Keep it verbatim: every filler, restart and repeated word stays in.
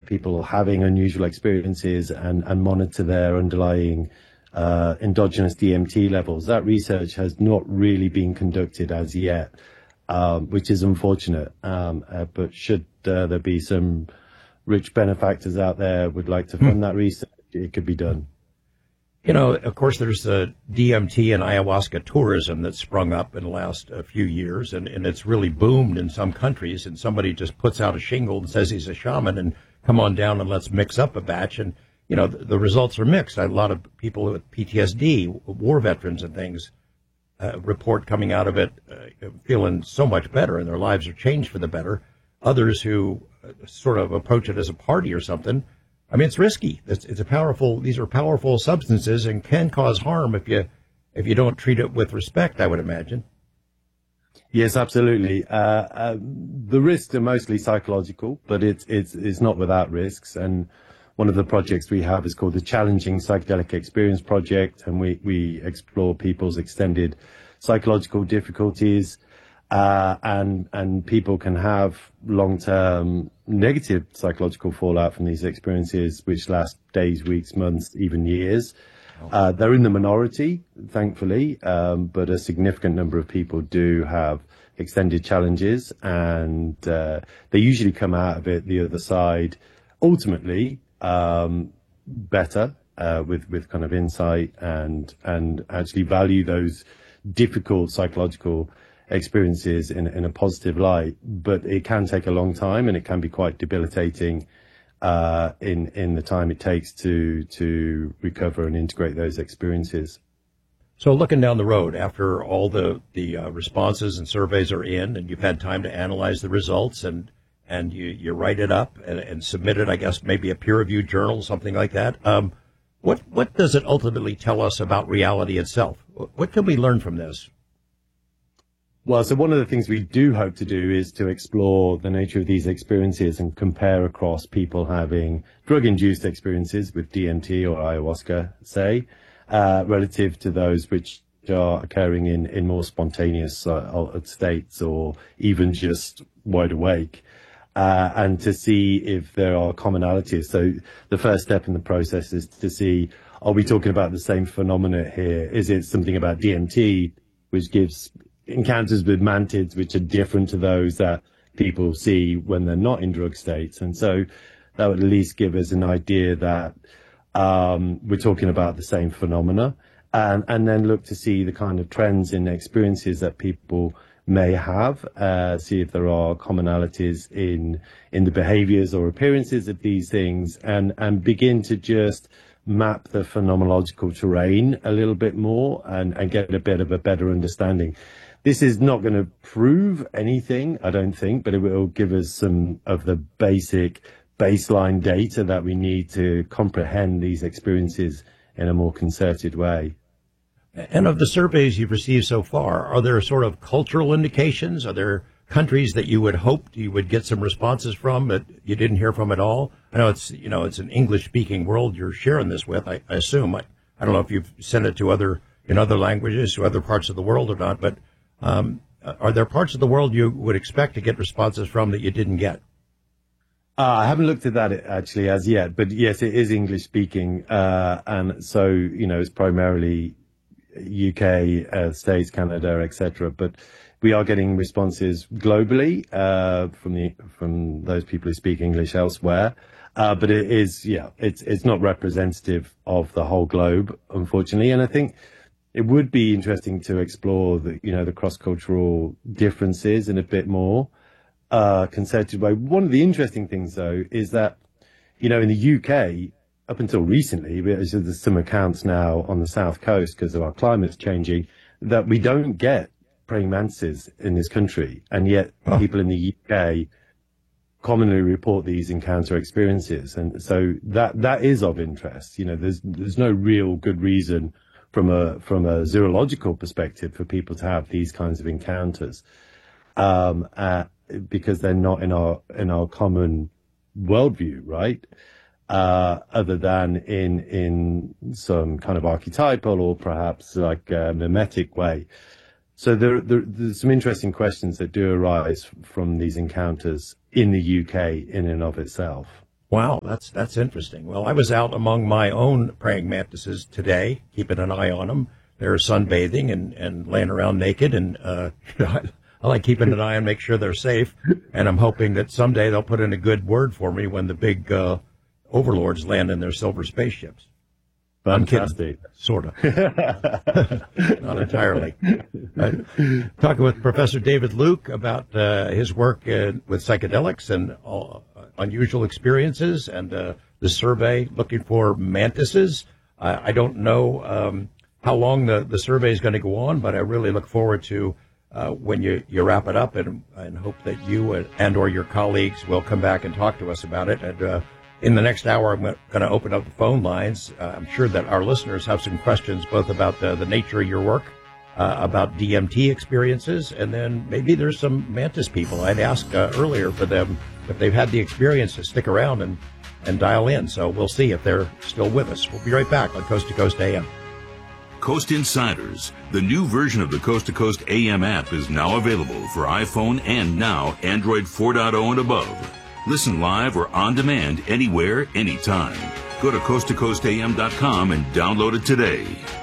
people having unusual experiences and, and monitor their underlying uh, endogenous D M T levels. That research has not really been conducted as yet, um, which is unfortunate. Um, uh, but should uh, there be some rich benefactors out there would like to fund that research, it could be done. You know, of course, there's the D M T and ayahuasca tourism that's sprung up in the last uh, few years, and, and it's really boomed in some countries, and somebody just puts out a shingle and says he's a shaman and come on down and let's mix up a batch, and, you know, the, the results are mixed. A lot of people with P T S D, war veterans and things, uh, report coming out of it uh, feeling so much better, and their lives are changed for the better. Others who uh, sort of approach it as a party or something, I mean, it's risky. It's, it's a powerful, these are powerful substances and can cause harm if you, if you don't treat it with respect, I would imagine. Yes, absolutely. Uh, uh, the risks are mostly psychological, but it's, it's, it's not without risks. And one of the projects we have is called the Challenging Psychedelic Experience Project. And we, we explore people's extended psychological difficulties. Uh, and, and people can have long-term negative psychological fallout from these experiences, which last days, weeks, months, even years. Uh, they're in the minority, thankfully, um, but a significant number of people do have extended challenges, and uh, they usually come out of it the other side, ultimately, um, better, uh, with, with kind of insight and, and actually value those difficult psychological experiences in, in a positive light, but it can take a long time and it can be quite debilitating uh, in, in the time it takes to, to recover and integrate those experiences. So looking down the road, after all the, the uh, responses and surveys are in and you've had time to analyze the results and, and you, you write it up and, and submit it, I guess, maybe a peer-reviewed journal, something like that. Um, what, what does it ultimately tell us about reality itself? What can we learn from this? Well, so one of the things we do hope to do is to explore the nature of these experiences and compare across people having drug-induced experiences with D M T or ayahuasca, say, uh, relative to those which are occurring in, in more spontaneous uh, states or even just wide awake, uh, and to see if there are commonalities. So the first step in the process is to see, are we talking about the same phenomena here? Is it something about D M T which gives encounters with mantids which are different to those that people see when they're not in drug states? And so that would at least give us an idea that um, we're talking about the same phenomena, and, and then look to see the kind of trends in experiences that people may have, uh, see if there are commonalities in in the behaviors or appearances of these things, and, and begin to just map the phenomenological terrain a little bit more and, and get a bit of a better understanding. This is not going to prove anything, I don't think, but it will give us some of the basic baseline data that we need to comprehend these experiences in a more concerted way. And of the surveys you've received so far, are there sort of cultural indications? Are there countries that you would hope you would get some responses from that you didn't hear from at all? I know it's, you know, it's an English-speaking world you're sharing this with, I, I assume. I, I don't know if you've sent it to other, in other languages, to other parts of the world or not, but um, are there parts of the world you would expect to get responses from that you didn't get? Uh, I haven't looked at that actually as yet, but yes, it is English-speaking, uh, and so, you know, it's primarily U K, uh, States, Canada, et cetera. But we are getting responses globally uh, from the from those people who speak English elsewhere. Uh, but it is, yeah, it's it's not representative of the whole globe, unfortunately. And I think it would be interesting to explore the, you know, the cross-cultural differences in a bit more uh, concerted way. One of the interesting things, though, is that, you know, in the U K, up until recently, there's some accounts now on the south coast because of our climate's changing, that we don't get praying mantises in this country, and yet oh. people in the U K commonly report these encounter experiences, and so that that is of interest. You know, there's there's no real good reason from a from a zoological perspective for people to have these kinds of encounters, um, uh, because they're not in our in our common worldview, right? Uh, other than in in some kind of archetypal or perhaps like a mimetic way. So there, there, there's some interesting questions that do arise from these encounters in the U K in and of itself. Wow, that's that's interesting. Well, I was out among my own praying mantises today, keeping an eye on them. They're sunbathing and, and laying around naked, and uh, I like keeping an eye and make sure they're safe. And I'm hoping that someday they'll put in a good word for me when the big uh, overlords land in their silver spaceships. Fantastic. Sort of. Not entirely. Uh, talking with Professor David Luke about uh, his work uh, with psychedelics and uh, unusual experiences, and uh, the survey looking for mantises. I, I don't know um, how long the, the survey is going to go on, but I really look forward to uh, when you, you wrap it up, and, and hope that you and, and or your colleagues will come back and talk to us about it. And uh, in the next hour, I'm going to open up the phone lines. Uh, I'm sure that our listeners have some questions, both about the, the nature of your work, uh, about D M T experiences, and then maybe there's some mantis people. I'd asked uh, earlier for them if they've had the experience to stick around and, and dial in. So we'll see if they're still with us. We'll be right back on Coast to Coast A M. Coast Insiders, the new version of the Coast to Coast A M app, is now available for iPhone and now Android four point oh and above. Listen live or on demand anywhere, anytime. Go to coast to coast a m dot com and download it today.